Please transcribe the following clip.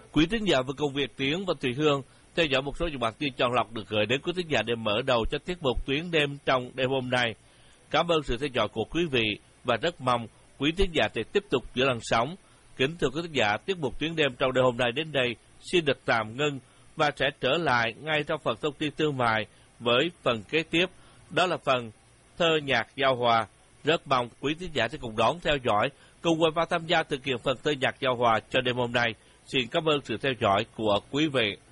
Quý thính giả và công việc Tiến và Thùy Hương theo dõi một số những bản tin chọn lọc được gửi đến quý thính giả để mở đầu cho tiết mục Tuyến đêm trong đêm hôm nay. Cảm ơn sự theo dõi của quý vị và rất mong quý thính giả sẽ tiếp tục giữ làn sóng. Kính thưa quý thính giả, tiết mục Tuyến đêm trong đêm hôm nay đến đây xin được tạm ngưng và sẽ trở lại ngay trong phần thông tin thương mại với phần kế tiếp, đó là phần thơ nhạc giao hòa. Rất mong quý thính giả sẽ cùng đón theo dõi, cùng vào tham gia thực hiện phần thơ nhạc giao hòa cho đêm hôm nay. Xin cảm ơn sự theo dõi của quý vị.